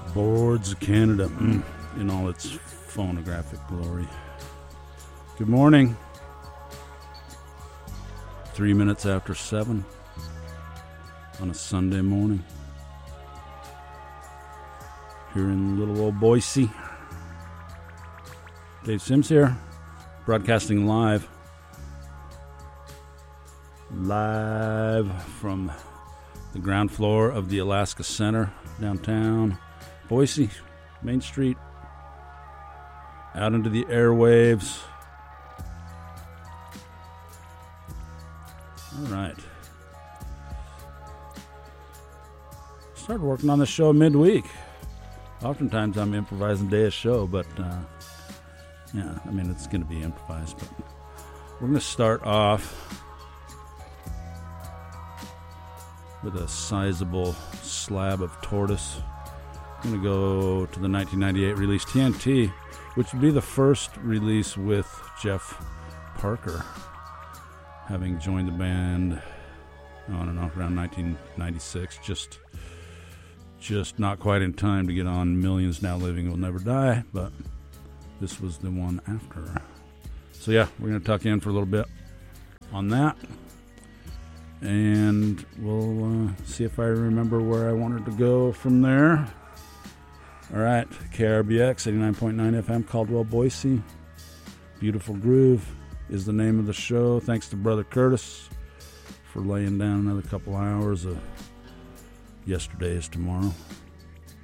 Boards of Canada in all its phonographic glory. Good morning. 3 minutes after 7 on a Sunday morning here in little old Boise. Dave Sims here, broadcasting live from the ground floor of the Alaska Center, downtown Boise, Main Street, out into the airwaves. All right. Started working on the show midweek. Oftentimes I'm improvising day of show, but yeah, I mean, it's going to be improvised. But we're going to start off with a sizable slab of Tortoise. I'm going to go to the 1998 release TNT, which would be the first release with Jeff Parker, having joined the band on and off around 1996, just not quite in time to get on Millions Now Living Will Never Die, but this was the one after. So yeah, we're going to tuck in for a little bit on that, and we'll see if I remember where I wanted to go from there. All right, KRBX 89.9 FM, Caldwell, Boise. Beautiful Groove is the name of the show. Thanks to Brother Curtis for laying down another couple hours of Yesterday is Tomorrow.